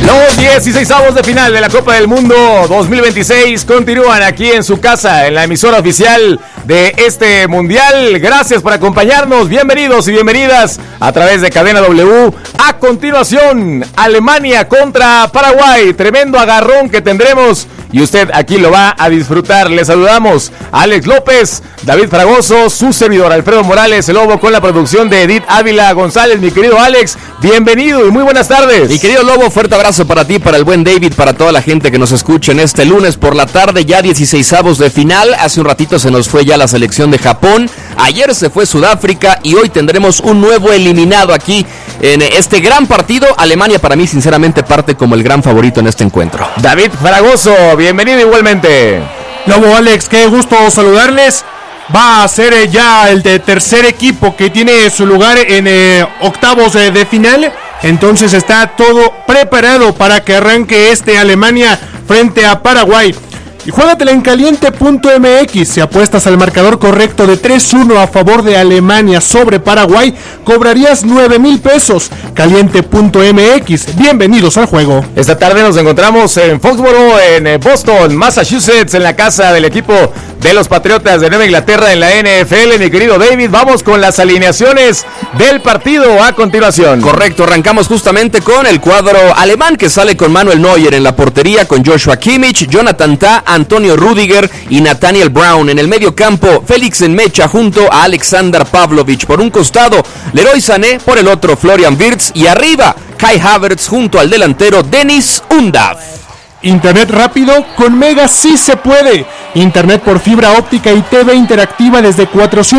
Los 16avos de final de la Copa del Mundo 2026 continúan aquí en su casa, en la emisora oficial de este mundial. Gracias por acompañarnos, bienvenidos y bienvenidas a través de Cadena W. A continuación, Alemania contra Paraguay, tremendo agarrón que tendremos y usted aquí lo va a disfrutar. Les saludamos Alex López, David Fragoso, su servidor Alfredo Morales, el Lobo, con la producción de Edith Ávila González. Mi querido Alex, bienvenido y muy buenas tardes. Mi querido Lobo, fuerte abrazo para ti, para el buen David, para toda la gente que nos escucha en este lunes por la tarde, ya 16avos de final. Hace un ratito se nos fue ya la selección de Japón, ayer se fue Sudáfrica y hoy tendremos un nuevo eliminado aquí en este gran partido. Alemania para mí sinceramente parte como el gran favorito en este encuentro. David Fragoso, bienvenido igualmente. Lobo, Alex, qué gusto saludarles. Va a ser ya el tercer equipo que tiene su lugar en octavos de final. Entonces está todo preparado para que arranque Alemania frente a Paraguay. Y juégatela en caliente.mx. Si apuestas al marcador correcto de 3-1 a favor de Alemania sobre Paraguay, cobrarías 9,000 pesos. Caliente.mx. Bienvenidos al juego. Esta tarde nos encontramos en Foxborough, en Boston, Massachusetts, en la casa del equipo de los Patriotas de Nueva Inglaterra en la NFL. Mi querido David, vamos con las alineaciones del partido a continuación. Correcto, arrancamos justamente con el cuadro alemán que sale con Manuel Neuer en la portería, con Joshua Kimmich, Jonathan Tah, Antonio Rüdiger y Nathaniel Brown. En el medio campo, Félix Nmecha junto a Alexander Pavlovich por un costado, Leroy Sané por el otro, Florian Wirtz, y arriba Kai Havertz junto al delantero Deniz Undav. Internet rápido con Mega sí se puede. Internet por fibra óptica y TV interactiva desde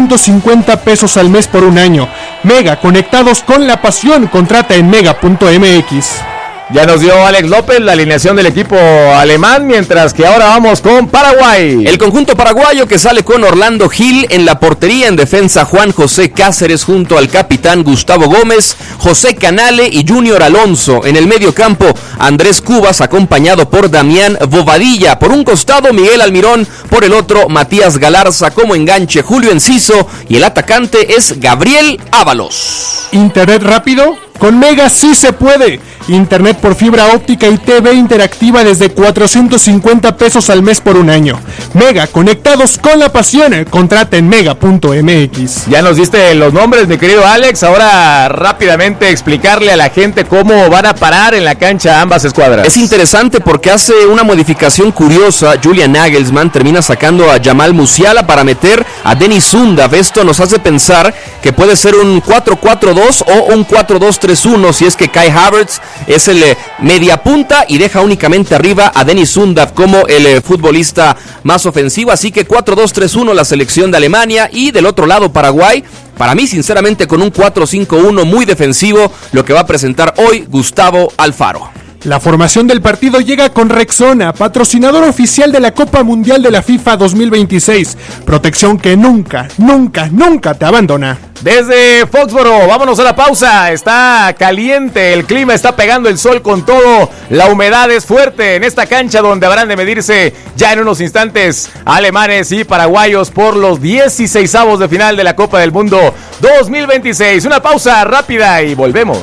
450 pesos al mes por un año. Mega, conectados con la pasión. Contrata en mega.mx. Ya nos dio Alex López la alineación del equipo alemán, mientras que ahora vamos con Paraguay. El conjunto paraguayo que sale con Orlando Gil en la portería, en defensa Juan José Cáceres junto al capitán Gustavo Gómez, José Canale y Junior Alonso. En el medio campo, Andrés Cubas acompañado por Damián Bobadilla. Por un costado, Miguel Almirón, por el otro, Matías Galarza. Como enganche, Julio Enciso, y el atacante es Gabriel Ábalos. Internet rápido con Mega sí se puede. Internet por fibra óptica y TV interactiva desde 450 pesos al mes por un año. Mega, conectados con la pasión. Contrata en mega.mx. Ya nos diste los nombres, mi querido Alex. Ahora rápidamente explicarle a la gente cómo van a parar en la cancha ambas escuadras. Es interesante porque hace una modificación curiosa. Julian Nagelsmann termina sacando a Jamal Musiala para meter a Deniz Undav. Esto nos hace pensar que puede ser un 4-4-2 o un 4-2-3-1 si es que Kai Havertz es el media punta y deja únicamente arriba a Deniz Undav como el futbolista más ofensivo. Así que 4-2-3-1 la selección de Alemania, y del otro lado Paraguay, para mí sinceramente con un 4-5-1 muy defensivo, lo que va a presentar hoy Gustavo Alfaro. La formación del partido llega con Rexona, patrocinador oficial de la Copa Mundial de la FIFA 2026. Protección que nunca, nunca, nunca te abandona. Desde Foxborough, vámonos a la pausa. Está caliente, el clima está pegando el sol con todo. La humedad es fuerte en esta cancha donde habrán de medirse ya en unos instantes alemanes y paraguayos por los 16avos de final de la Copa del Mundo 2026. Una pausa rápida y volvemos.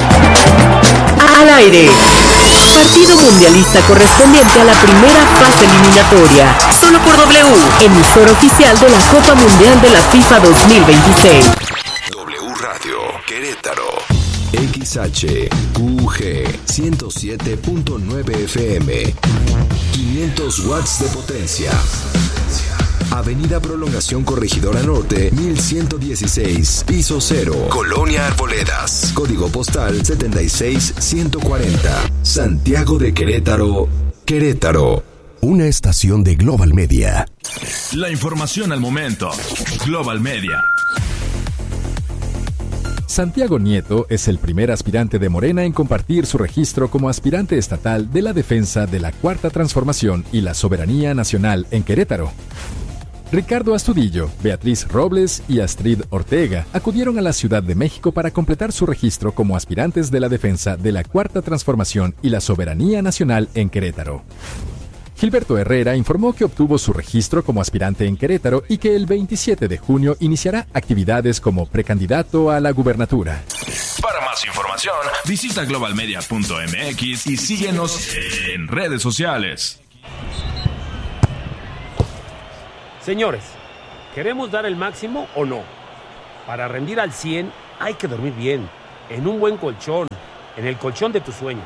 Al aire. Partido mundialista correspondiente a la primera fase eliminatoria. Solo por W, emisor oficial de la Copa Mundial de la FIFA 2026. W Radio Querétaro. XHUG 107.9 FM. 500 watts de potencia. Avenida Prolongación Corregidora Norte, 1116, piso 0, Colonia Arboledas, código postal 76140, Santiago de Querétaro, Querétaro. Una estación de Global Media. La información al momento. Global Media. Santiago Nieto es el primer aspirante de Morena en compartir su registro como aspirante estatal de la defensa de la Cuarta Transformación y la soberanía nacional en Querétaro. Ricardo Astudillo, Beatriz Robles y Astrid Ortega acudieron a la Ciudad de México para completar su registro como aspirantes de la defensa de la Cuarta Transformación y la soberanía nacional en Querétaro. Gilberto Herrera informó que obtuvo su registro como aspirante en Querétaro y que el 27 de junio iniciará actividades como precandidato a la gubernatura. Para más más información, visita globalmedia.mx y síguenos en redes sociales. Señores, ¿queremos dar el máximo o no? Para rendir al 100 hay que dormir bien, en un buen colchón, en el colchón de tus sueños.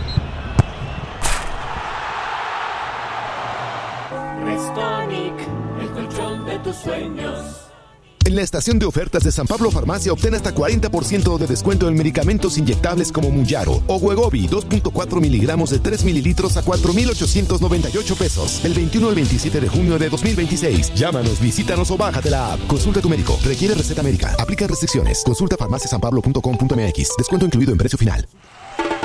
Restonic, el colchón de tus sueños. En la estación de ofertas de San Pablo Farmacia obtén hasta 40% de descuento en medicamentos inyectables como Mounjaro o Wegovy 2.4 miligramos de 3 mililitros a 4,898 pesos. Del 21 al 27 de junio de 2026. Llámanos, visítanos o bájate la app. Consulta a tu médico. Requiere receta médica. Aplican restricciones. Consulta farmaciasanpablo.com.mx. Descuento incluido en precio final.